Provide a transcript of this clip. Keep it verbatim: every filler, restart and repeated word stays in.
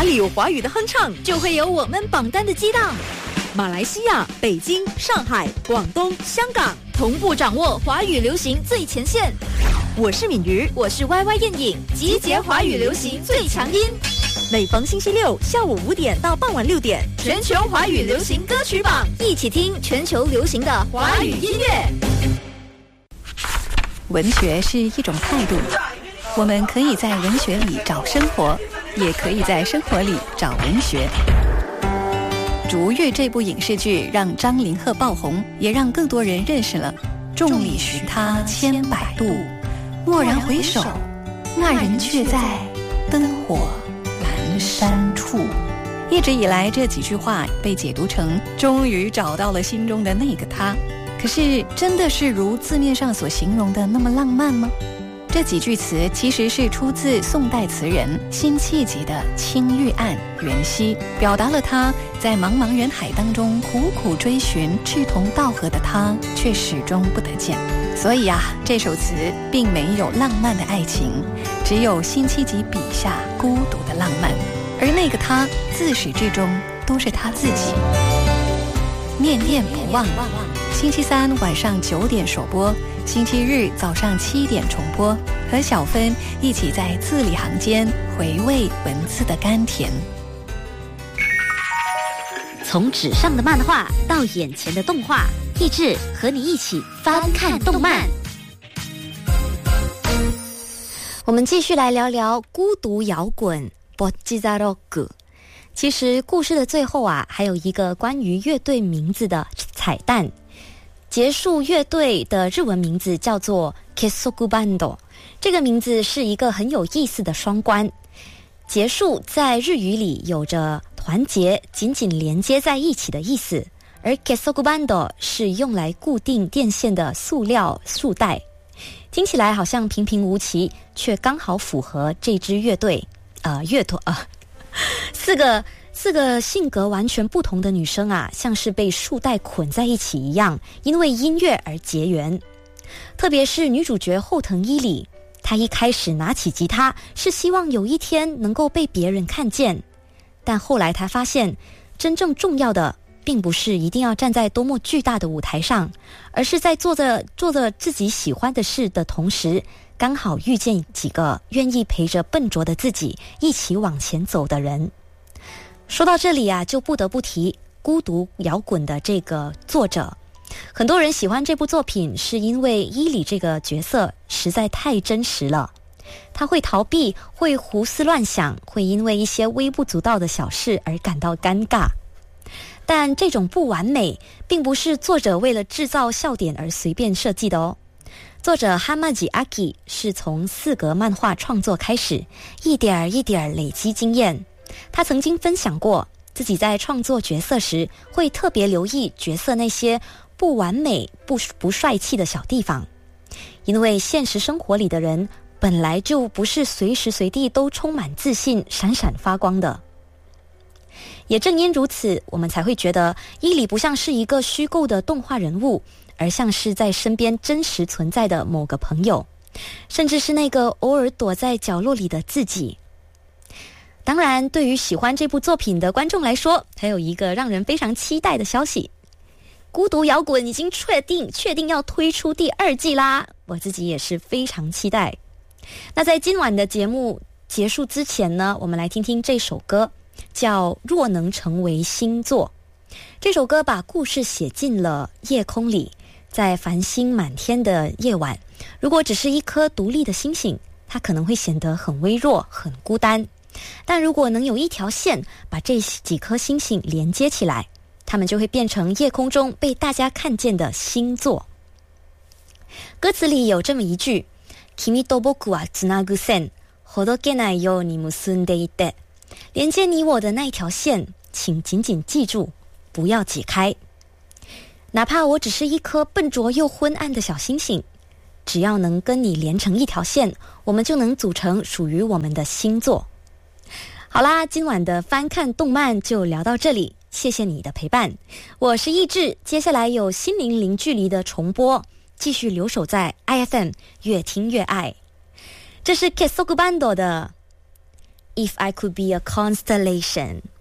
哪里有华语的哼唱，就会有我们榜单的激荡。马来西亚、北京、上海、广东、香港同步掌握华语流行最前线。我是敏瑜，我是 Y Y 燕颖，集结华语流行最强音。每逢星期六下午五点到傍晚六点，全球华语流行歌曲榜，一起听全球流行的华语音乐。 文学是一种态度，我们可以在文学里找生活，也可以在生活里找文学。《逐月》这部影视剧让张凌赫爆红，也让更多人认识了众里寻他千百度，蓦然回首，那人却在灯火阑珊处。一直以来，这几句话被解读成终于找到了心中的那个他。可是真的是如字面上所形容的那么浪漫吗？这几句词其实是出自宋代词人辛弃疾的《青玉案·元夕》，表达了他在茫茫人海当中苦苦追寻志同道合的他，却始终不得见。所以啊，这首词并没有浪漫的爱情，只有辛弃疾笔下孤独的浪漫，而那个他自始至终都是他自己。念念不忘，星期三晚上九点首播，星期日早上七点重播，和小芬一起在字里行间回味文字的甘甜。 从纸上的漫画到眼前的动画，益智和你一起翻看动漫。 我们继续来聊聊孤独摇滚 Boccizarock。其实故事的最后啊，还有一个关于乐队名字的彩蛋。结束乐队的日文名字叫做 Kesoku Bando， 这个名字是一个很有意思的双关。结束在日语里有着团结、紧紧连接在一起的意思，而 Kesoku Bando 是用来固定电线的塑料束带。听起来好像平平无奇，却刚好符合这支乐队呃乐团呃四个四个性格完全不同的女生啊，像是被束带捆在一起一样，因为音乐而结缘。特别是女主角后藤伊里，她一开始拿起吉他是希望有一天能够被别人看见，但后来她发现，真正重要的并不是一定要站在多么巨大的舞台上，而是在做着做着自己喜欢的事的同时，刚好遇见几个愿意陪着笨拙的自己一起往前走的人。说到这里啊，就不得不提孤独摇滚的这个作者。很多人喜欢这部作品，是因为伊里这个角色实在太真实了。他会逃避，会胡思乱想，会因为一些微不足道的小事而感到尴尬。但这种不完美，并不是作者为了制造笑点而随便设计的哦。作者哈马吉阿基是从四格漫画创作开始，一点一点累积经验。他曾经分享过，自己在创作角色时，会特别留意角色那些不完美、不不帅气的小地方，因为现实生活里的人本来就不是随时随地都充满自信、闪闪发光的。也正因如此，我们才会觉得伊里不像是一个虚构的动画人物，而像是在身边真实存在的某个朋友，甚至是那个偶尔躲在角落里的自己。当然，对于喜欢这部作品的观众来说，还有一个让人非常期待的消息，孤独摇滚已经确定确定要推出第二季啦，我自己也是非常期待。那在今晚的节目结束之前呢，我们来听听这首歌，叫《若能成为星座》。这首歌把故事写进了夜空里，在繁星满天的夜晚，如果只是一颗独立的星星，它可能会显得很微弱、很孤单。但如果能有一条线把这几颗星星连接起来，它们就会变成夜空中被大家看见的星座。歌词里有这么一句：君と僕はつなぐ線、ほどけないように結んでいて。连接你我的那一条线，请紧紧记住，不要解开。哪怕我只是一颗笨拙又昏暗的小星星，只要能跟你连成一条线，我们就能组成属于我们的星座。好啦，今晚的翻看动漫就聊到这里，谢谢你的陪伴，我是益智，接下来有心灵零距离的重播，继续留守在 I F M， 越听越爱。这是 Kesoku Bando 的 If I could be a constellation